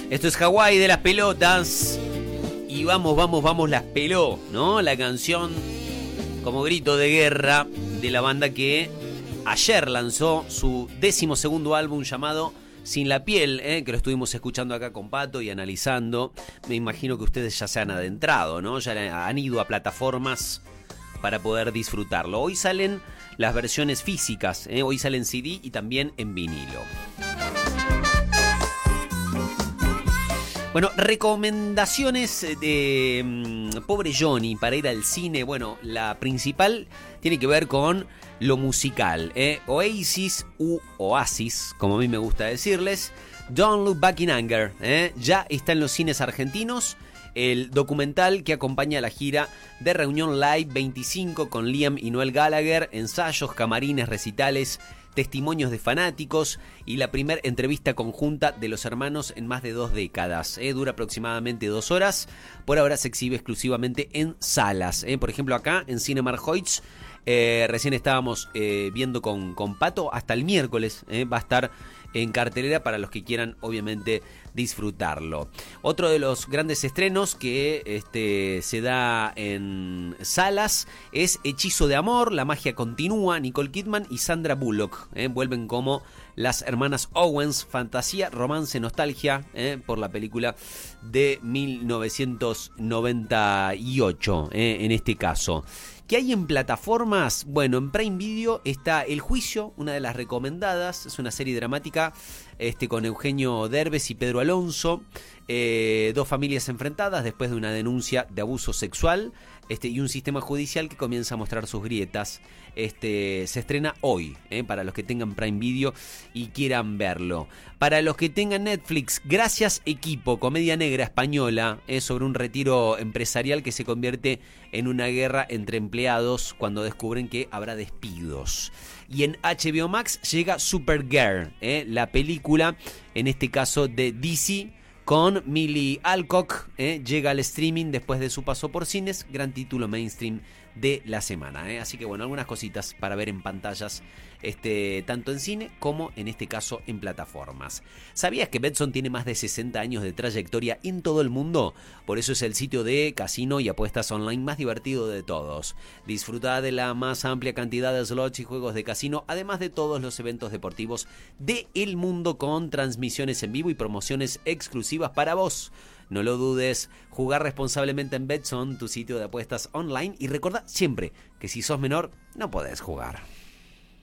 Esto es Hawái de las Pelotas. Y vamos, vamos, vamos, las peló, ¿no? La canción como grito de guerra de la banda que ayer lanzó su 12º álbum llamado Sin la Piel, que lo estuvimos escuchando acá con Pato y analizando. Me imagino que ustedes ya se han adentrado, ¿no? Ya han ido a plataformas para poder disfrutarlo. Hoy salen las versiones físicas, hoy salen CD y también en vinilo. Bueno, recomendaciones de Pobre Johnny para ir al cine. Bueno, la principal tiene que ver con lo musical. Oasis u Oasis, como a mí me gusta decirles. Don't Look Back in Anger. Ya está en los cines argentinos. El documental que acompaña la gira de Reunión Live 25 con Liam y Noel Gallagher. Ensayos, camarines, recitales, testimonios de fanáticos y la primera entrevista conjunta de los hermanos en más de 2 décadas. Dura aproximadamente 2 horas. Por ahora se exhibe exclusivamente en salas. Por ejemplo, acá en Cinemark Hoyts, recién estábamos viendo con Pato. Hasta el miércoles va a estar en cartelera para los que quieran, obviamente, disfrutarlo. Otro de los grandes estrenos que se da en salas es Hechizo de Amor, La Magia Continúa. Nicole Kidman y Sandra Bullock vuelven como las hermanas Owens. Fantasía, romance, nostalgia por la película de 1998 en este caso. ¿Qué hay en plataformas? Bueno, en Prime Video está El Juicio, una de las recomendadas. Es una serie dramática con Eugenio Derbez y Pedro Alonso. 2 familias enfrentadas después de una denuncia de abuso sexual y un sistema judicial que comienza a mostrar sus grietas. Se estrena hoy, para los que tengan Prime Video y quieran verlo. Para los que tengan Netflix, Gracias Equipo, comedia negra española, sobre un retiro empresarial que se convierte en una guerra entre empleados cuando descubren que habrá despidos. Y en HBO Max llega Supergirl, la película, en este caso de DC, con Millie Alcock. Llega al streaming después de su paso por cines, gran título mainstream de la semana. Así que bueno, algunas cositas para ver en pantallas, tanto en cine como en este caso en plataformas. ¿Sabías que Betson tiene más de 60 años de trayectoria en todo el mundo? Por eso es el sitio de casino y apuestas online más divertido de todos. Disfruta de la más amplia cantidad de slots y juegos de casino, además de todos los eventos deportivos del mundo con transmisiones en vivo y promociones exclusivas para vos. No lo dudes, jugar responsablemente en Betson, tu sitio de apuestas online, y recuerda siempre que si sos menor no podés jugar.